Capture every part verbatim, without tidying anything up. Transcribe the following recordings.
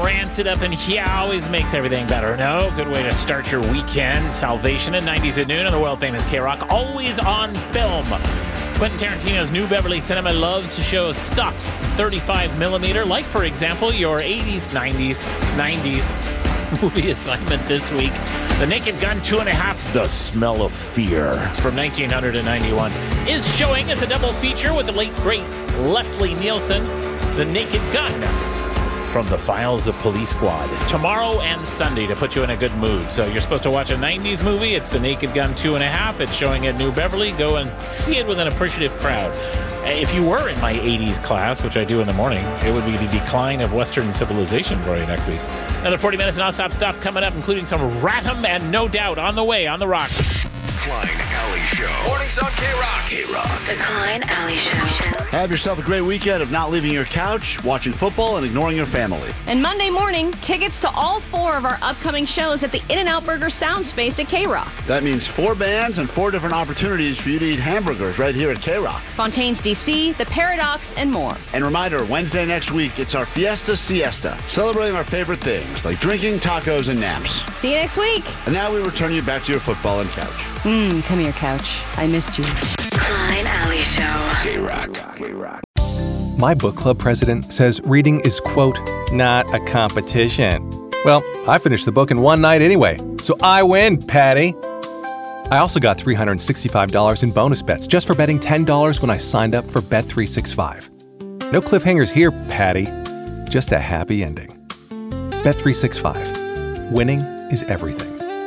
rancid up in here always makes everything better. No, good way to start your weekend. Salvation at nineties at noon on the world-famous K-Rock. Always on film. Quentin Tarantino's New Beverly Cinema loves to show stuff thirty-five millimeter, like, for example, your eighties, nineties, nineties movie assignment this week. The Naked Gun two and a half, The Smell of Fear, from nineteen ninety-one, is showing as a double feature with the late, great Leslie Nielsen. The Naked Gun from the Files of Police Squad. Tomorrow and Sunday to put you in a good mood. So you're supposed to watch a nineties movie. It's The Naked Gun two and a half. It's showing at New Beverly. Go and see it with an appreciative crowd. If you were in my eighties class, which I do in the morning, it would be The Decline of Western Civilization for you next week. Another forty minutes of non-stop stuff coming up, including some Ratham and No Doubt on the way on the Rock. Klein Alley Show. Mornings on K-Rock. K-Rock. The Klein Alley Show. Have yourself a great weekend of not leaving your couch, watching football, and ignoring your family. And Monday morning, tickets to all four of our upcoming shows at the In-N-Out Burger Sound Space at K-Rock. That means four bands and four different opportunities for you to eat hamburgers right here at K-Rock. Fontaine's D C, The Paradox, and more. And reminder, Wednesday next week, it's our Fiesta Siesta, celebrating our favorite things like drinking, tacos, and naps. See you next week. And now we return you back to your football and couch. Mmm, come here, couch. I missed you. Klein Alley Show. K-Rock. K-Rock. My book club president says reading is, quote, not a competition. Well, I finished the book in one night anyway, so I win, Patty. I also got three hundred sixty-five dollars in bonus bets just for betting ten dollars when I signed up for Bet three sixty-five. No cliffhangers here, Patty. Just a happy ending. Bet three sixty-five. Winning is everything.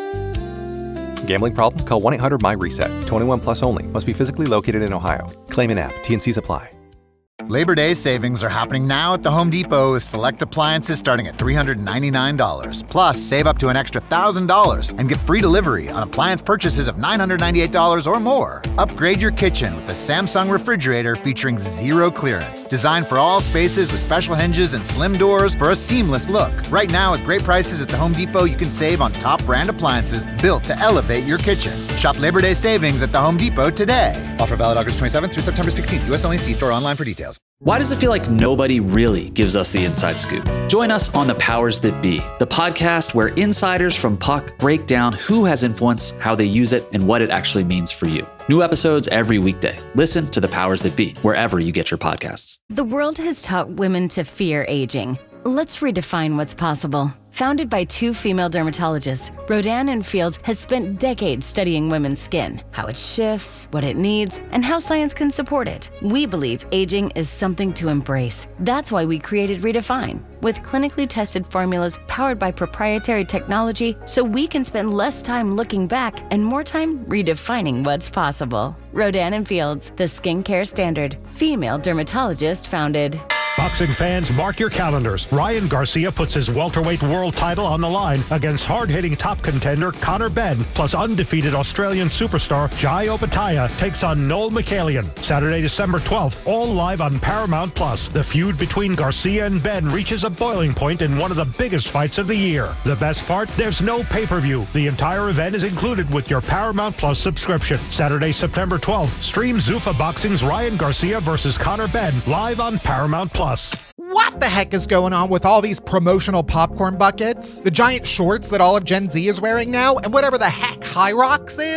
Gambling problem? Call one eight hundred M Y RESET. twenty-one plus only. Must be physically located in Ohio. Claim in app. T and Cs apply. Labor Day savings are happening now at the Home Depot with select appliances starting at three hundred ninety-nine dollars. Plus, save up to an extra one thousand dollars and get free delivery on appliance purchases of nine hundred ninety-eight dollars or more. Upgrade your kitchen with the Samsung refrigerator featuring zero clearance. Designed for all spaces with special hinges and slim doors for a seamless look. Right now, at great prices at the Home Depot, you can save on top brand appliances built to elevate your kitchen. Shop Labor Day savings at the Home Depot today. Offer valid August twenty-seventh through September sixteenth. U S only. See store online for details. Why does it feel like nobody really gives us the inside scoop? Join us on The Powers That Be, the podcast where insiders from Puck break down who has influence, how they use it, and what it actually means for you. New episodes every weekday. Listen to The Powers That Be, wherever you get your podcasts. The world has taught women to fear aging. Let's redefine what's possible. Founded by two female dermatologists, Rodan and Fields has spent decades studying women's skin, how it shifts, what it needs, and how science can support it. We believe aging is something to embrace. That's why we created Redefine, with clinically tested formulas powered by proprietary technology so we can spend less time looking back and more time redefining what's possible. Rodan and Fields, the skincare standard. Female dermatologist founded. Boxing fans, mark your calendars. Ryan Garcia puts his welterweight world title on the line against hard-hitting top contender Conor Benn, plus undefeated Australian superstar Jai Opetaia takes on Noel McCallion. Saturday, December twelfth, all live on Paramount Plus. The feud between Garcia and Benn reaches a boiling point in one of the biggest fights of the year. The best part? There's no pay-per-view. The entire event is included with your Paramount Plus subscription. Saturday, September twelfth, stream Zuffa Boxing's Ryan Garcia versus Conor Benn live on Paramount Plus. What the heck is going on with all these promotional popcorn buckets? The giant shorts that all of Gen Z is wearing now? And whatever the heck High Rocks is?